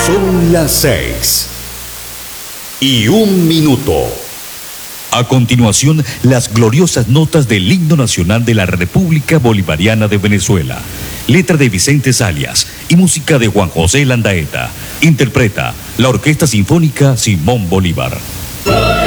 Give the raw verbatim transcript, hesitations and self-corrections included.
Son las seis y un minuto. A continuación, las gloriosas notas del himno nacional de la República Bolivariana de Venezuela. Letra de Vicente Salias y música de Juan José Landaeta. Interpreta la Orquesta Sinfónica Simón Bolívar.